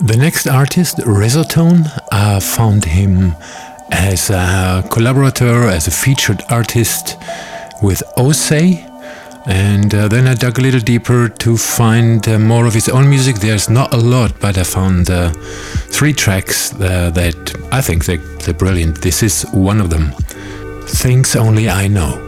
The next artist, Risotone, I found him as a collaborator, as a featured artist with Osei. And then I dug a little deeper to find more of his own music. There's not a lot, but I found 3 tracks that I think they're brilliant. This is one of them, Things Only I Know.